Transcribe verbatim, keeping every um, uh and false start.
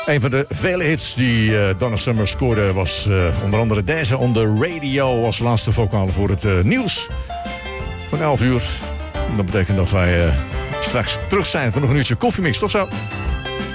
Een van de vele hits die uh, Donna Summer scoorde was uh, onder andere deze on the radio als laatste vocale voor het uh, nieuws van elf uur. En dat betekent dat wij uh, straks terug zijn voor nog een uurtje koffiemix. Tot zo!